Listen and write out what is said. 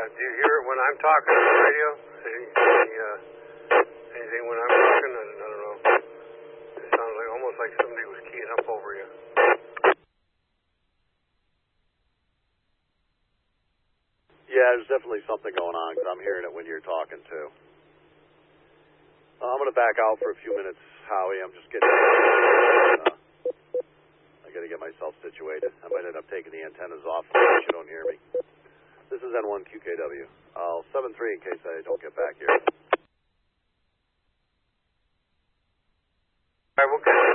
Do you hear it when I'm talking on the radio? Anything when I'm talking? I don't know. It sounds like almost like somebody was keying up over you. Yeah, there's definitely something going on because I'm hearing it when you're talking too. I'm going to back out for a few minutes, Howie. I'm just getting... I got to get myself situated. I might end up taking the antennas off in case you don't hear me. This is N1QKW. I'll 7-3 in case I don't get back here. All right, we'll catch you.